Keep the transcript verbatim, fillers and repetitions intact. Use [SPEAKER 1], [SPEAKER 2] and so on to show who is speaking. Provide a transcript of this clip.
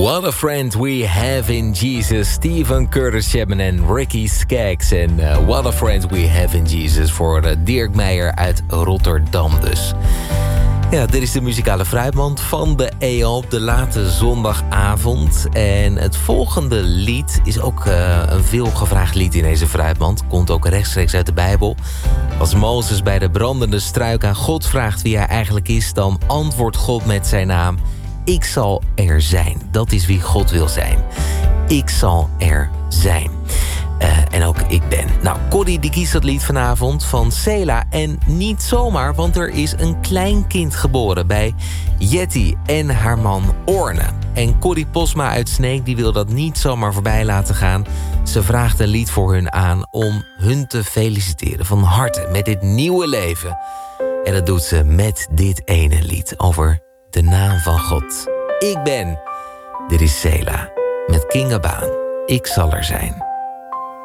[SPEAKER 1] What a friend we have in Jesus. Stephen Curtis Chapman en Ricky Skaggs. En uh, what a friend we have in Jesus voor uh, Dirk Meijer uit Rotterdam dus. Ja, dit is de muzikale fruitmand van de E O op de late zondagavond. En het volgende lied is ook uh, een veelgevraagd lied in deze fruitmand. Komt ook rechtstreeks uit de Bijbel. Als Mozes bij de brandende struik aan God vraagt wie hij eigenlijk is, dan antwoordt God met zijn naam: ik zal er zijn. Dat is wie God wil zijn. Ik zal er zijn. Uh, en ook ik ben. Nou, Corrie die kiest dat lied vanavond van Sela. En niet zomaar, want er is een klein kind geboren bij Jetty en haar man Orne. En Corrie Posma uit Sneek die wil dat niet zomaar voorbij laten gaan. Ze vraagt een lied voor hun aan om hun te feliciteren van harte met dit nieuwe leven. En dat doet ze met dit ene lied over de naam van God. Ik ben. Dit is Sela met Kinga Baan. Ik zal er zijn.